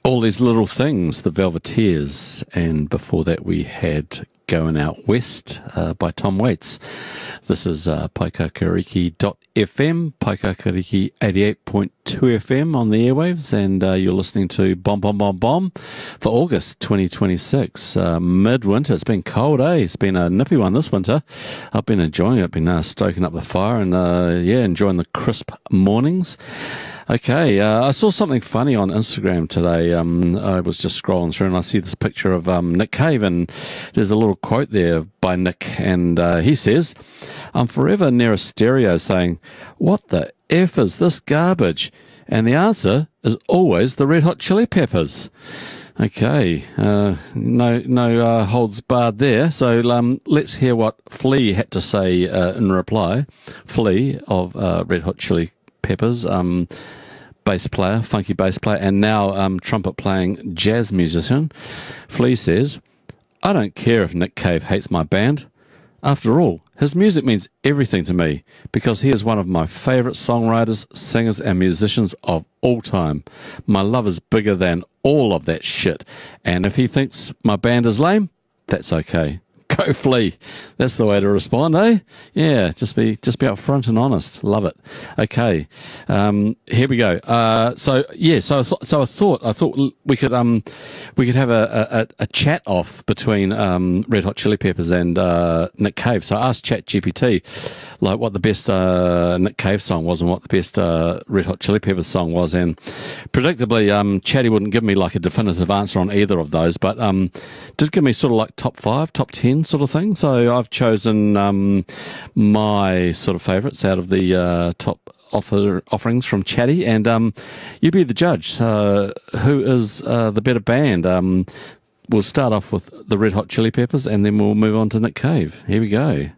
All These Little Things, the Velveteers, and before that we had Going Out West by Tom Waits. This is Paikakariki.fm, Paikakariki 88.2 FM on the airwaves, and you're listening to Bomb Bomb Bomb Bomb for August 2026. Midwinter, it's been cold, eh? It's been a nippy one this winter. I've been enjoying it, been stoking up the fire and enjoying the crisp mornings. Okay, I saw something funny on Instagram today. I was just scrolling through and I see this picture of Nick Cave, and there's a little quote there by Nick, and he says, "I'm forever near a stereo saying, 'What the F is this garbage?' And the answer is always the Red Hot Chili Peppers." Okay, no holds barred there. So let's hear what Flea had to say in reply. Flea of Red Hot Chili Peppers, bass player, funky bass player, and now trumpet playing jazz musician. Flea says, "I don't care if Nick Cave hates my band. After all, his music means everything to me because he is one of my favourite songwriters, singers and musicians of all time. My love is bigger than all of that shit, and if he thinks my band is lame, that's okay." Go Flea. That's the way to respond, eh? Yeah, just be upfront and honest. Love it. Okay, here we go. So I thought we could have a chat off between Red Hot Chili Peppers and Nick Cave. So I asked ChatGPT like what the best Nick Cave song was and what the best Red Hot Chili Peppers song was, and predictably Chatty wouldn't give me like a definitive answer on either of those, but did give me sort of like top 5, top 10 sort of thing. So I've chosen my sort of favourites out of the top offerings from Chatty, and you be the judge. Who is the better band? We'll start off with the Red Hot Chili Peppers, and then we'll move on to Nick Cave. Here we go.